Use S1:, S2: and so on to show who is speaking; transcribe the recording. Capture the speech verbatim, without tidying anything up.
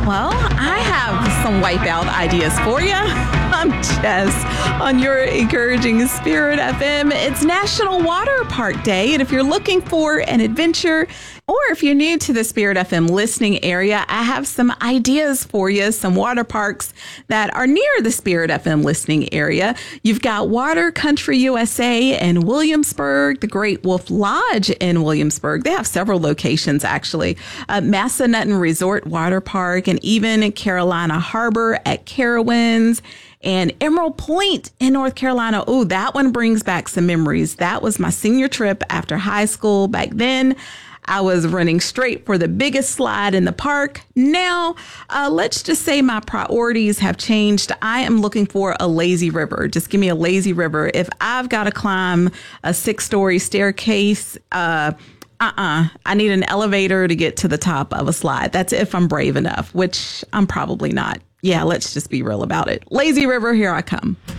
S1: Well, I have some wipeout ideas for you. I'm Jess on your Encouraging Spirit F M. It's National Water Park Day, and if you're looking for an adventure, or if you're new to the Spirit F M listening area, I have some ideas for you, some water parks that are near the Spirit F M listening area. You've got Water Country U S A in Williamsburg, the Great Wolf Lodge in Williamsburg. They have several locations, actually. Uh, Massanutten Resort Water Park, and even Carolina Harbor at Carowinds, and Emerald Point in North Carolina. Oh, that one brings back some memories. That was my senior trip after high school. Back then, I was running straight for the biggest slide in the park. Now, uh, let's just say my priorities have changed. I am looking for a lazy river. Just give me a lazy river. If I've got to climb a six-story staircase, uh, uh-uh, I need an elevator to get to the top of a slide. That's if I'm brave enough, which I'm probably not. Yeah, let's just be real about it. Lazy river, here I come.